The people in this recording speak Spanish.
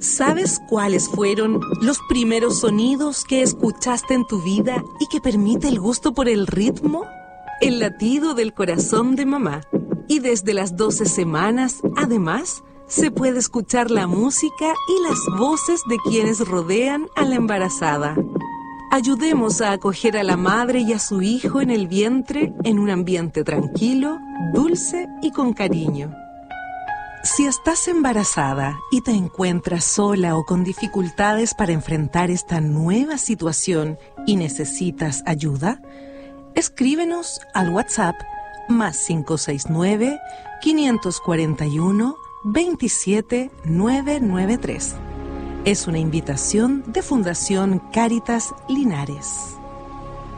¿Sabes cuáles fueron los primeros sonidos que escuchaste en tu vida y que permite el gusto por el ritmo? El latido del corazón de mamá. Y desde las 12 semanas, además, se puede escuchar la música y las voces de quienes rodean a la embarazada. Ayudemos a acoger a la madre y a su hijo en el vientre en un ambiente tranquilo, dulce y con cariño. Si estás embarazada y te encuentras sola o con dificultades para enfrentar esta nueva situación y necesitas ayuda, escríbenos al WhatsApp +569 541 27 993. Es una invitación de Fundación Cáritas Linares.